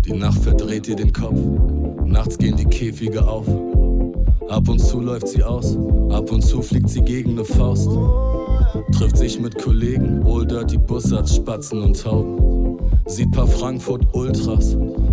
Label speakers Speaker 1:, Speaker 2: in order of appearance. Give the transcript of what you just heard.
Speaker 1: Die Nacht verdreht ihr den Kopf, nachts gehen die Käfige auf. Ab und zu läuft sie aus, ab und zu fliegt sie gegen ne Faust. Trifft sich mit Kollegen, Old Dirty Bussards, Spatzen und Tauben. Sieht paar Frankfurt Ultras